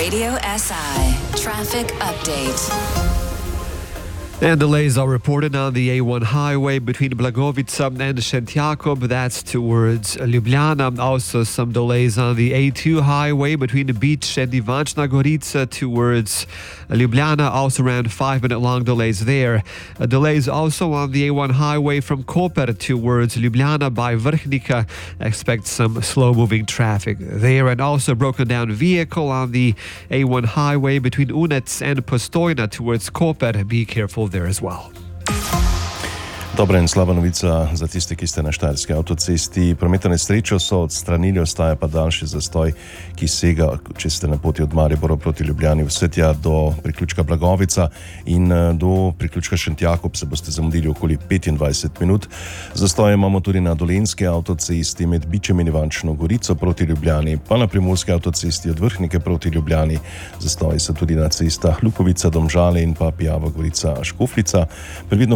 Radio SI traffic update. And delays are reported on the A1 highway between Blagovica and Szentjakub, that's towards Ljubljana. Also some delays on the A2 highway between the beach and Ivančna Gorica towards Ljubljana, also around 5-minute long delays there. Delays also on the A1 highway from Koper towards Ljubljana by Vrhnika. Expect some slow-moving traffic there. And also broken down vehicle on the A1 highway between Unec and Postojna towards Koper. Be careful there as well. Dobra in slaba novica za tiste, ki ste na štajerski avtocesti. Prometno nesrečo so odstranili, ostaja pa daljši zastoj, ki sega, če ste na poti od Maribora proti Ljubljani, vse tja do priključka Blagovica in do priključka Šentjakub se boste zamudili okoli 25 minut. Zastoje imamo tudi na Dolenjski avtocesti med Bičem in Ivančno Gorico proti Ljubljani, pa na Primorski avtocesti od Vrhnike proti Ljubljani. Zastoji so tudi na cestah Lukovica, Domžale in pa Pijava Gorica, Škofljica. Previdno